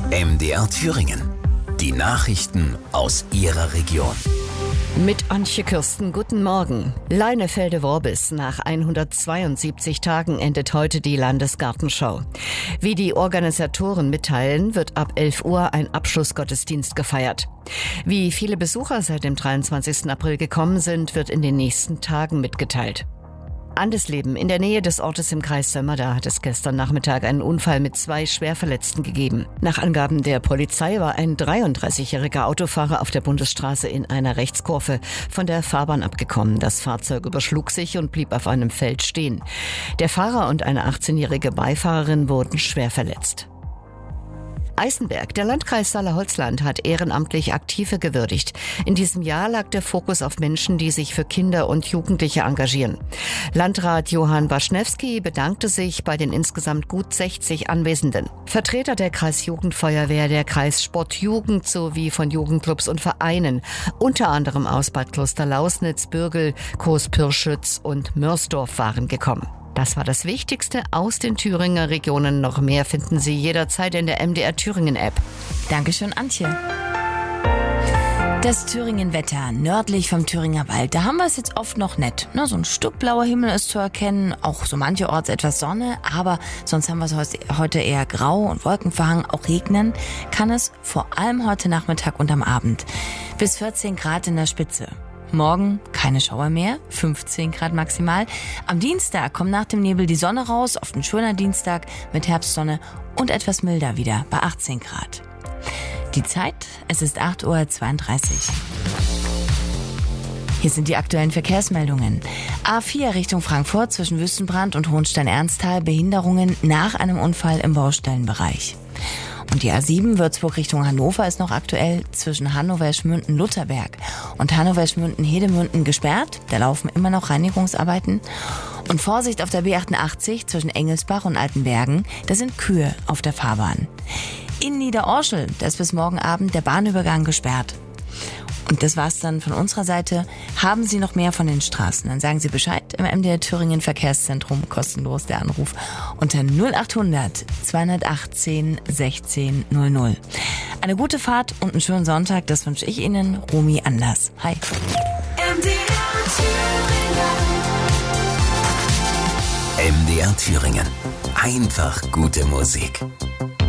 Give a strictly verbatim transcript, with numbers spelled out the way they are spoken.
M D R Thüringen. Die Nachrichten aus Ihrer Region. Mit Antje Kürsten, guten Morgen. Leinefelde-Worbis. Nach hundertzweiundsiebzig Tagen endet heute die Landesgartenschau. Wie die Organisatoren mitteilen, wird ab elf Uhr ein Abschlussgottesdienst gefeiert. Wie viele Besucher seit dem dreiundzwanzigsten April gekommen sind, wird in den nächsten Tagen mitgeteilt. Andesleben. In der Nähe des Ortes im Kreis Sömmerda hat es gestern Nachmittag einen Unfall mit zwei Schwerverletzten gegeben. Nach Angaben der Polizei war ein dreiunddreißigjähriger Autofahrer auf der Bundesstraße in einer Rechtskurve von der Fahrbahn abgekommen. Das Fahrzeug überschlug sich und blieb auf einem Feld stehen. Der Fahrer und eine achtzehnjährige Beifahrerin wurden schwer verletzt. Eisenberg. Der Landkreis Saale-Holzland hat ehrenamtlich Aktive gewürdigt. In diesem Jahr lag der Fokus auf Menschen, die sich für Kinder und Jugendliche engagieren. Landrat Johann Waschnewski bedankte sich bei den insgesamt gut sechzig Anwesenden. Vertreter der Kreisjugendfeuerwehr, der Kreissportjugend sowie von Jugendclubs und Vereinen, unter anderem aus Bad Klosterlausnitz, Bürgel, Coes-Pirschütz und Mörsdorf waren gekommen. Das war das Wichtigste aus den Thüringer Regionen. Noch mehr finden Sie jederzeit in der M D R Thüringen App. Dankeschön, Antje. Das Thüringen-Wetter nördlich vom Thüringer Wald, da haben wir es jetzt oft noch nett. Na, so ein Stück blauer Himmel ist zu erkennen, auch so mancherorts etwas Sonne, aber sonst haben wir es heute eher grau und wolkenverhangen. Auch regnen kann es vor allem heute Nachmittag und am Abend. Bis vierzehn Grad in der Spitze. Morgen keine Schauer mehr, fünfzehn Grad maximal. Am Dienstag kommt nach dem Nebel die Sonne raus, oft ein schöner Dienstag mit Herbstsonne und etwas milder wieder bei achtzehn Grad. Die Zeit, es ist acht Uhr zweiunddreißig. Hier sind die aktuellen Verkehrsmeldungen. A vier Richtung Frankfurt zwischen Wüstenbrand und Hohenstein-Ernsthal, Behinderungen nach einem Unfall im Baustellenbereich. Und die A sieben Würzburg Richtung Hannover ist noch aktuell zwischen Hannover-Schmünden-Lutherberg und Hannover-Schmünden-Hedemünden gesperrt. Da laufen immer noch Reinigungsarbeiten. Und Vorsicht auf der B achtundachtzig zwischen Engelsbach und Altenbergen, da sind Kühe auf der Fahrbahn. In Niederorschel, da ist bis morgen Abend der Bahnübergang gesperrt. Und das war's dann von unserer Seite. Haben Sie noch mehr von den Straßen? Dann sagen Sie Bescheid im M D R Thüringen Verkehrszentrum. Kostenlos der Anruf unter null achthundert zweihundertachtzehn sechzehn null null. Eine gute Fahrt und einen schönen Sonntag. Das wünsche ich Ihnen, Romy Anders. Hi. M D R Thüringen. M D R Thüringen. Einfach gute Musik.